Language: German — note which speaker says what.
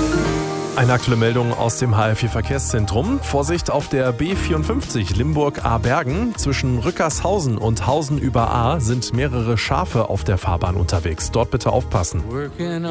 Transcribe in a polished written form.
Speaker 1: Eine aktuelle Meldung aus dem HL4-Verkehrszentrum. Vorsicht auf der B54 Limburg-Ahrbergen. Zwischen Rückershausen und Hausen über Ahr sind mehrere Schafe auf der Fahrbahn unterwegs. Dort bitte aufpassen.